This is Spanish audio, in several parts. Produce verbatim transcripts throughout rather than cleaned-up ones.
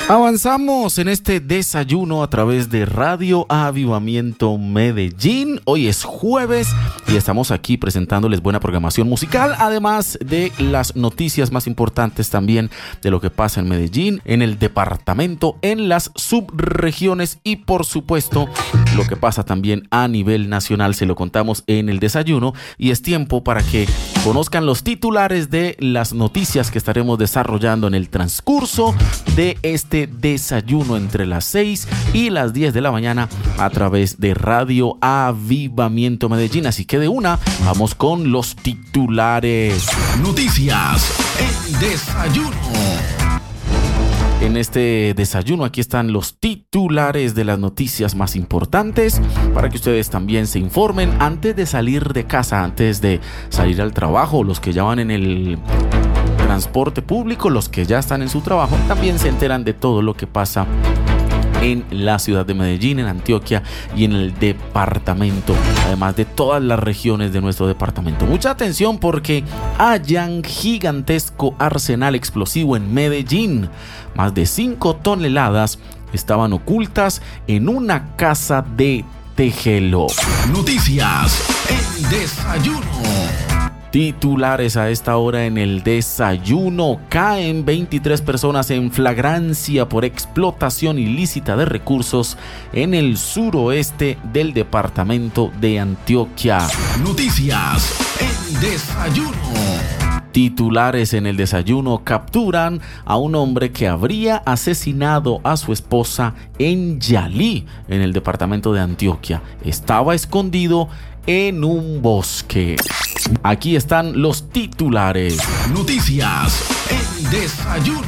Avanzamos en este desayuno a través de Radio Avivamiento Medellín. Hoy es jueves y estamos aquí presentándoles buena programación musical, además de las noticias más importantes también de lo que pasa en Medellín, en el departamento, en las subregiones y por supuesto lo que pasa también a nivel nacional. Se lo contamos en el desayuno y es tiempo para que conozcan los titulares de las noticias que estaremos desarrollando en el transcurso de este desayuno entre las seis y las diez de la mañana a través de Radio Avivamiento Medellín. Así que de una, vamos con los titulares. Noticias en desayuno. En este desayuno aquí están los titulares de las noticias más importantes para que ustedes también se informen antes de salir de casa, antes de salir al trabajo. Los que ya van en el transporte público, los que ya están en su trabajo, también se enteran de todo lo que pasa en la ciudad de Medellín, en Antioquia y en el departamento, además de todas las regiones de nuestro departamento. Mucha atención porque hallan gigantesco arsenal explosivo en Medellín. Más de cinco toneladas estaban ocultas en una casa de Tejelo. Noticias en desayuno. Titulares a esta hora en el desayuno. Caen veintitrés personas en flagrancia por explotación ilícita de recursos en el suroeste del departamento de Antioquia. Noticias en desayuno. Titulares en el desayuno. Capturan a un hombre que habría asesinado a su esposa en Yalí, en el departamento de Antioquia. Estaba escondido en un bosque. Aquí están los titulares. Noticias en desayuno.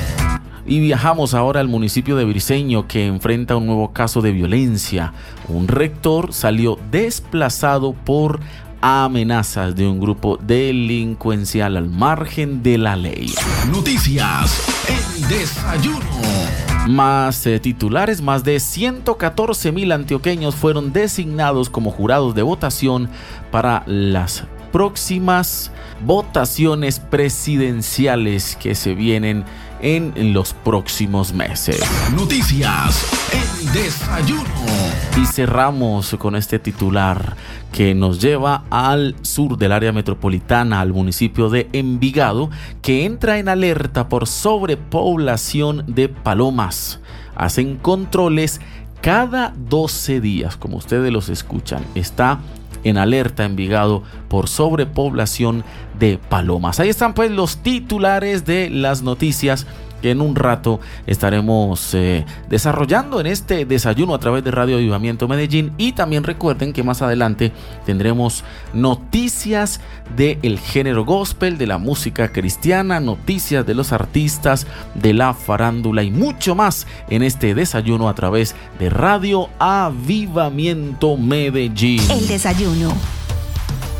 Y viajamos ahora al municipio de Briceño, que enfrenta un nuevo caso de violencia. Un rector salió desplazado por amenazas de un grupo delincuencial al margen de la ley. Noticias en desayuno. Más eh, titulares, más de ciento catorce mil antioqueños fueron designados como jurados de votación para las próximas votaciones presidenciales que se vienen en los próximos meses. Noticias en desayuno. Y cerramos con este titular que nos lleva al sur del área metropolitana, al municipio de Envigado, que entra en alerta por sobrepoblación de palomas. Hacen controles cada doce días, como ustedes los escuchan. Está en alerta Envigado por sobrepoblación de palomas. Ahí están pues los titulares de las noticias que en un rato estaremos eh, desarrollando en este desayuno a través de Radio Avivamiento Medellín. Y también recuerden que más adelante tendremos noticias del género gospel, de la música cristiana, noticias de los artistas, de la farándula y mucho más en este desayuno a través de Radio Avivamiento Medellín. El desayuno.